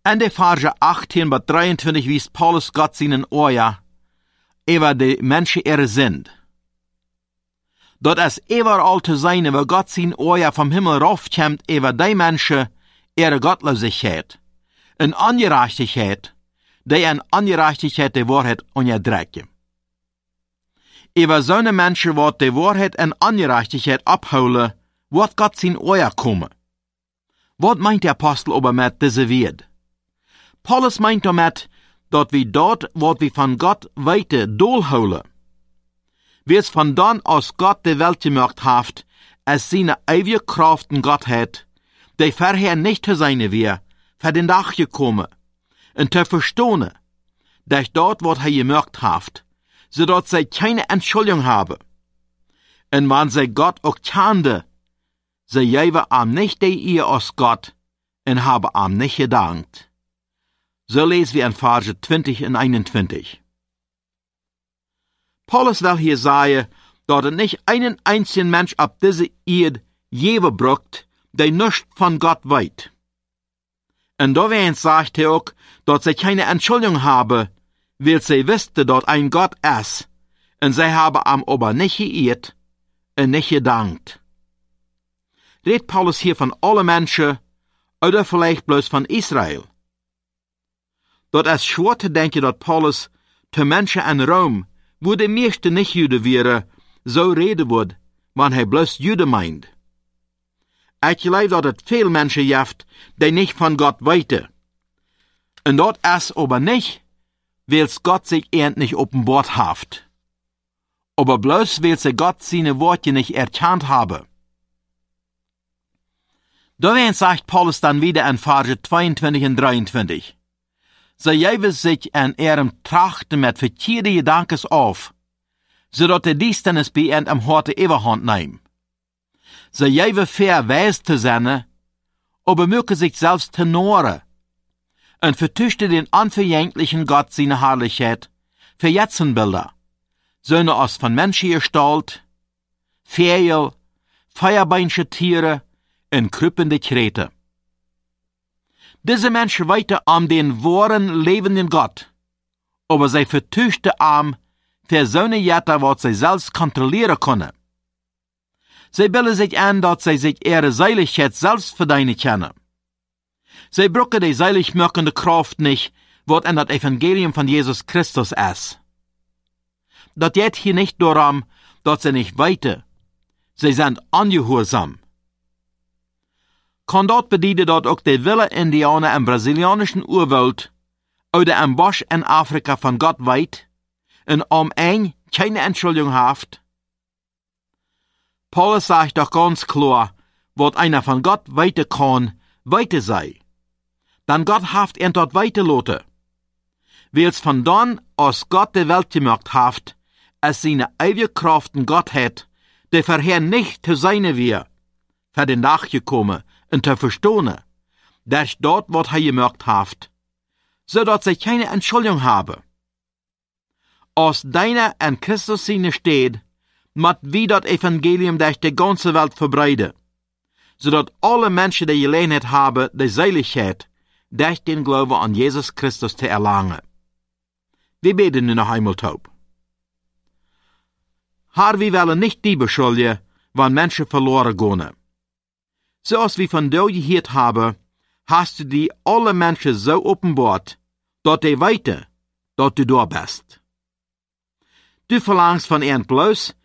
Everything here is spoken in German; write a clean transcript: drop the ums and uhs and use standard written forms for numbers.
En de Verse 18 bis 23 wies Paulus Gott seinen Oja über die Menschen ihre sind. Dort es überall zu sein, wo Gott sein Oja vom Himmel raufkommt über die Menschen ihre Gottlosigkeit, en Ungerechtigkeit, die an Ungerechtigkeit die Wahrheit unterdrücken. Über so eine Menschen wird die Wahrheit en Ungerechtigkeit abholen, wird Gott sein Oja kommen. Was meint der Apostel aber mit diese Wort? Paulus meint damit, dass wir dort, wo wir von Gott weiter doorholen. Wie es von dann aus Gott die Welt gemacht hat, es seine ewige Kraft in Gottheit, die vorher nicht zu sein wir, für den Tag gekommen, und zu verstehen, dass dort, was er gemacht hat, sodass sie keine Entschuldigung haben. Und wenn sie Gott auch kannte, sie geben ihm nicht die Ehre aus Gott und haben ihm nicht gedankt. So lesen wir in Verse 20 und 21. Paulus will hier sagen, dass es nicht einen einzigen Mensch auf diese Erde geben braucht, der nichts von Gott weiß. Und da sagt er auch, dass sie keine Entschuldigung haben, weil sie wussten, dass ein Gott ist, und sie haben ihm aber nicht geehrt und nicht gedankt. Redet Paulus hier von allen Menschen, oder vielleicht bloß von Israel? Dort ist schwer zu denken, dass Paulus zu Menschen in Rom, wo die meisten nicht Juden wären, so reden wird, wenn er bloß Juden meint. Ich glaube, dass es viele Menschen gibt, die nicht von Gott weiten. Und dort ist aber nicht, weil Gott sich nicht offenbart hat. Aber bloß, weil sie Gott seine Worte nicht erkannt haben. Da sagt Paulus dann wieder in Verse 22 und 23. Sie geben sich an ihrem Trachten mit verkehrten Gedanken auf, sodass die Dienstnis bei ihnen am Horte Überhand nehmen. Sie geben fair weis zu sein, aber mögen sich selbst tenoren und vertüchten den unverjänglichen Gott seine Herrlichkeit für Jetzenbilder, Söhne aus von Menschen Gestalt, Vögel, Feuerbeinsche Tiere und krüppende Krete. Diese Menschen weiten den wahren, lebenden Gott, aber sie vertüchten für so eine Jette, was sie selbst kontrollieren können. Sie bilden sich an, dass sie sich ihre Seiligkeit selbst verdienen können. Sie brauchen die seiligmachende Kraft nicht, was in das Evangelium von Jesus Christus ist. Das geht hier nicht darum, dass sie nicht weiten. Sie sind ungehorsam. Kann dort bedienen dort auch die Wille-Indianer im brasilianischen Urwald oder im Busch in Afrika von Gott weit und keine Entschuldigung haft? Paulus sagt doch ganz klar, was einer von Gott weiter kann, weiter sei. Dann Gott haft ihn dort weiterlote. Weil's von dann aus Gott die Welt gemacht haft, es seine ewige Kraft in Gott hat, der vorher nicht zu seine wir, für den Tag gekommen, und zu verstehen, dass dort, was er gemacht hat, so dass sie keine Entschuldigung haben. Aus deiner an Christus Sinne steht, mat wie das Evangelium durch die ganze Welt verbreiten, so dass alle Menschen die Gelegenheit haben, die Seiligkeit durch den Glauben an Jesus Christus zu erlangen. Wir beten nun noch einmal taub. Herr, wir wollen nicht die beschuldigen, wenn Menschen verloren gehen. So als wir von dir gehört haben, hast du die alle Menschen so offenbart, dass die weiten, dass du da bist. Du verlangst von ihnen bloß,